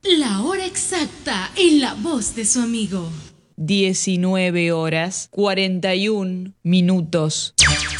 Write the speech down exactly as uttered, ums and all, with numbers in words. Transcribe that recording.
La hora exacta en la voz de su amigo. diecinueve horas cuarenta y un minutos.